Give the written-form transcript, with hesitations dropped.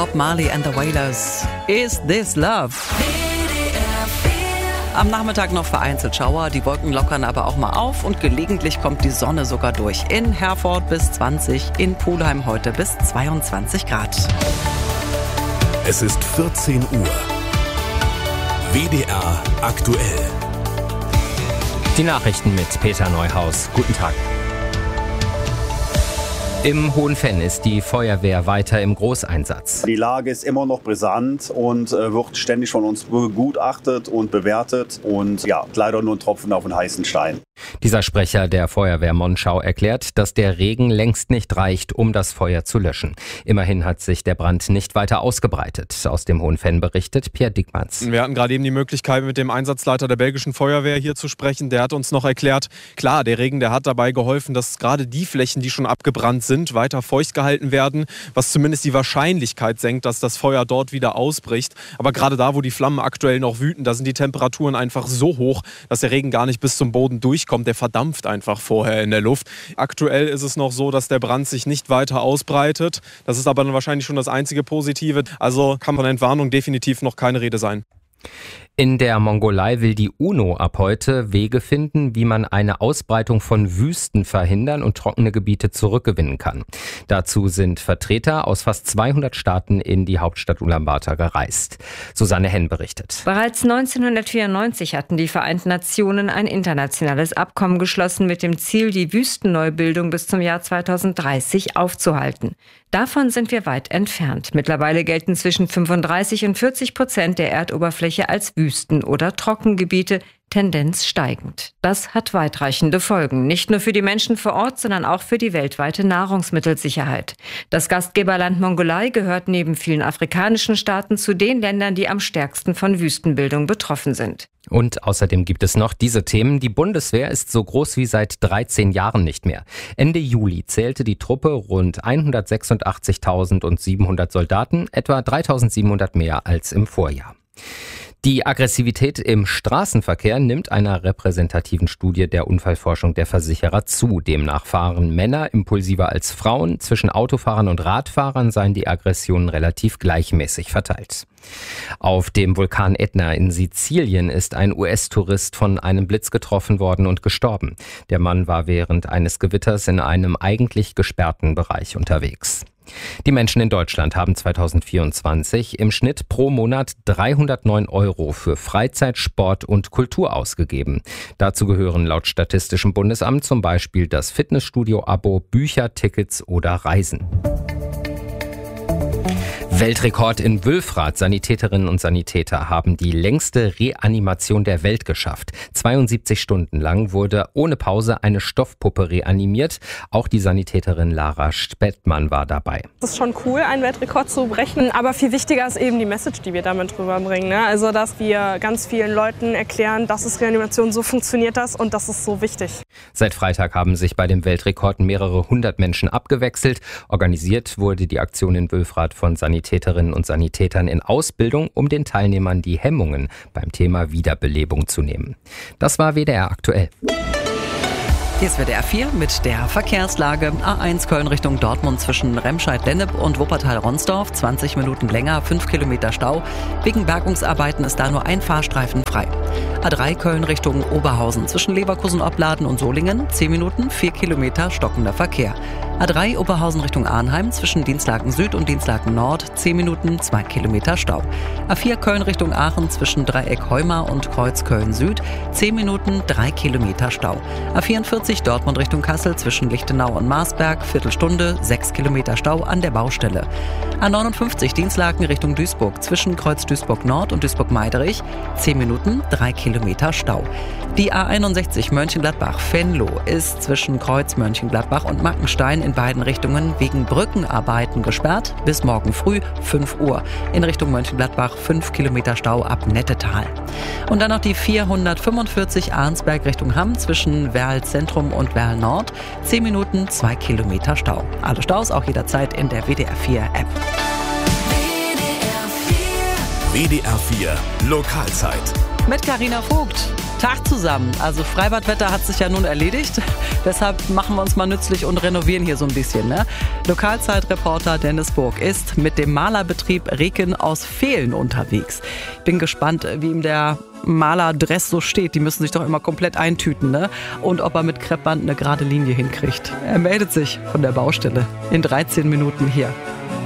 Bob Marley and the Wailers. Is This Love? Am Nachmittag noch vereinzelt Schauer, die Wolken lockern aber auch mal auf und gelegentlich kommt die Sonne sogar durch. In Herford bis 20, in Pulheim heute bis 22 Grad. Es ist 14 Uhr. WDR aktuell. Die Nachrichten mit Peter Neuhaus. Guten Tag. Im Hohenfenn ist die Feuerwehr weiter im Großeinsatz. Die Lage ist immer noch brisant und wird ständig von uns begutachtet und bewertet. Und ja, leider nur ein Tropfen auf den heißen Stein. Dieser Sprecher der Feuerwehr Monschau erklärt, dass der Regen längst nicht reicht, um das Feuer zu löschen. Immerhin hat sich der Brand nicht weiter ausgebreitet. Aus dem Hohenfenn berichtet Pierre Dickmanns. Wir hatten gerade eben die Möglichkeit, mit dem Einsatzleiter der belgischen Feuerwehr hier zu sprechen. Der hat uns noch erklärt, klar, der Regen, der hat dabei geholfen, dass gerade die Flächen, die schon abgebrannt sind, weiter feucht gehalten werden, was zumindest die Wahrscheinlichkeit senkt, dass das Feuer dort wieder ausbricht. Aber gerade da, wo die Flammen aktuell noch wüten, da sind die Temperaturen einfach so hoch, dass der Regen gar nicht bis zum Boden durchkommt. Der verdampft einfach vorher in der Luft. Aktuell ist es noch so, dass der Brand sich nicht weiter ausbreitet. Das ist aber dann wahrscheinlich schon das einzige Positive. Also kann von Entwarnung definitiv noch keine Rede sein. In der Mongolei will die UNO ab heute Wege finden, wie man eine Ausbreitung von Wüsten verhindern und trockene Gebiete zurückgewinnen kann. Dazu sind Vertreter aus fast 200 Staaten in die Hauptstadt Ulaanbaatar gereist. Susanne Henn berichtet. Bereits 1994 hatten die Vereinten Nationen ein internationales Abkommen geschlossen mit dem Ziel, die Wüstenneubildung bis zum Jahr 2030 aufzuhalten. Davon sind wir weit entfernt. Mittlerweile gelten zwischen 35% und 40% der Erdoberfläche als Wüsten- oder Trockengebiete, Tendenz steigend. Das hat weitreichende Folgen, nicht nur für die Menschen vor Ort, sondern auch für die weltweite Nahrungsmittelsicherheit. Das Gastgeberland Mongolei gehört neben vielen afrikanischen Staaten zu den Ländern, die am stärksten von Wüstenbildung betroffen sind. Und außerdem gibt es noch diese Themen. Die Bundeswehr ist so groß wie seit 13 Jahren nicht mehr. Ende Juli zählte die Truppe rund 186.700 Soldaten, etwa 3.700 mehr als im Vorjahr. Die Aggressivität im Straßenverkehr nimmt einer repräsentativen Studie der Unfallforschung der Versicherer zu. Demnach fahren Männer impulsiver als Frauen. Zwischen Autofahrern und Radfahrern seien die Aggressionen relativ gleichmäßig verteilt. Auf dem Vulkan Ätna in Sizilien ist ein US-Tourist von einem Blitz getroffen worden und gestorben. Der Mann war während eines Gewitters in einem eigentlich gesperrten Bereich unterwegs. Die Menschen in Deutschland haben 2024 im Schnitt pro Monat 309 € für Freizeit, Sport und Kultur ausgegeben. Dazu gehören laut Statistischem Bundesamt zum Beispiel das Fitnessstudio-Abo, Bücher, Tickets oder Reisen. Weltrekord in Wülfrath. Sanitäterinnen und Sanitäter haben die längste Reanimation der Welt geschafft. 72 Stunden lang wurde ohne Pause eine Stoffpuppe reanimiert. Auch die Sanitäterin Lara Spettmann war dabei. Es ist schon cool, einen Weltrekord zu brechen, aber viel wichtiger ist eben die Message, die wir damit rüberbringen. Ne? Also, dass wir ganz vielen Leuten erklären, das ist Reanimation, so funktioniert das und das ist so wichtig. Seit Freitag haben sich bei dem Weltrekord mehrere hundert Menschen abgewechselt. Organisiert wurde die Aktion in Wülfrath von Sanitäterinnen und Sanitätern in Ausbildung, um den Teilnehmern die Hemmungen beim Thema Wiederbelebung zu nehmen. Das war WDR aktuell. Hier ist WDR 4 mit der Verkehrslage. A1 Köln Richtung Dortmund zwischen Remscheid-Lennep und Wuppertal-Ronsdorf. 20 Minuten länger, 5 Kilometer Stau. Wegen Bergungsarbeiten ist da nur ein Fahrstreifen frei. A3 Köln Richtung Oberhausen zwischen Leverkusen-Opladen und Solingen. 10 Minuten, 4 Kilometer stockender Verkehr. A3 Oberhausen Richtung Arnheim zwischen Dinslaken Süd und Dinslaken Nord. 10 Minuten, 2 Kilometer Stau. A4 Köln Richtung Aachen zwischen Dreieck Heumar und Kreuz Köln Süd. 10 Minuten, 3 Kilometer Stau. A44 Dortmund Richtung Kassel zwischen Lichtenau und Marsberg, Viertelstunde, 6 Kilometer Stau an der Baustelle. A59 Dinslaken Richtung Duisburg zwischen Kreuz Duisburg Nord und Duisburg-Meiderich, 10 Minuten, 3 Kilometer Stau. Die A61 Mönchengladbach-Venlo ist zwischen Kreuz Mönchengladbach und Mackenstein in beiden Richtungen wegen Brückenarbeiten gesperrt bis morgen früh 5 Uhr. In Richtung Mönchengladbach 5 Kilometer Stau ab Nettetal. Und dann noch die 445 Arnsberg Richtung Hamm zwischen Werl Zentrum und Werl Nord. 10 Minuten, 2 Kilometer Stau. Alle Staus auch jederzeit in der WDR 4 App. WDR 4 Lokalzeit. Mit Carina Vogt. Tag zusammen. Also Freibadwetter hat sich ja nun erledigt. Deshalb machen wir uns mal nützlich und renovieren hier so ein bisschen. Ne? Lokalzeitreporter Dennis Burg ist mit dem Malerbetrieb Reken aus Vehlen unterwegs. Bin gespannt, wie ihm der Malerdress so steht. Die müssen sich doch immer komplett eintüten. Ne? Und ob er mit Kreppband eine gerade Linie hinkriegt. Er meldet sich von der Baustelle in 13 Minuten hier